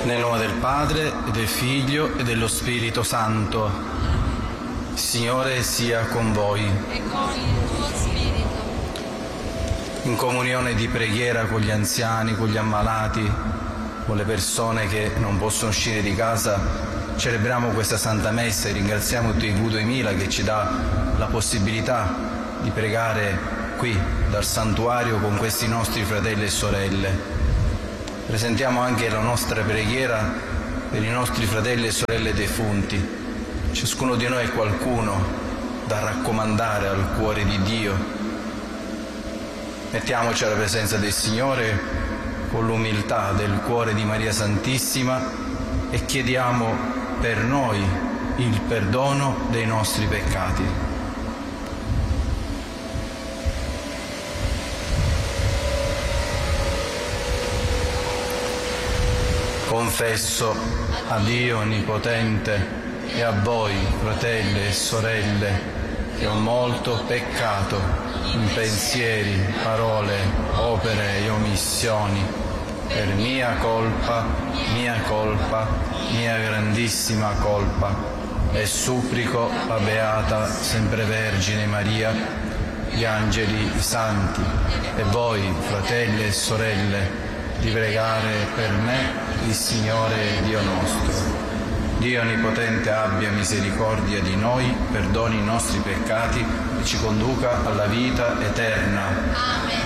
Nel nome del Padre, e del Figlio, e dello Spirito Santo. Il Signore sia con voi. E con il tuo spirito. In comunione di preghiera con gli anziani, con gli ammalati, con le persone che non possono uscire di casa, celebriamo questa Santa Messa e ringraziamo Dio 2000 che ci dà la possibilità di pregare qui, dal santuario, con questi nostri fratelli e sorelle. Presentiamo anche la nostra preghiera per i nostri fratelli e sorelle defunti. Ciascuno di noi è qualcuno da raccomandare al cuore di Dio. Mettiamoci alla presenza del Signore con l'umiltà del cuore di Maria Santissima e chiediamo per noi il perdono dei nostri peccati. Confesso a Dio Onnipotente e a voi, fratelli e sorelle, che ho molto peccato in pensieri, parole, opere e omissioni, per mia colpa, mia grandissima colpa, e supplico la Beata Sempre Vergine Maria, gli angeli, i santi e voi, fratelli e sorelle, di pregare per me il Signore Dio nostro. Dio Onnipotente abbia misericordia di noi, perdoni i nostri peccati e ci conduca alla vita eterna. Amen.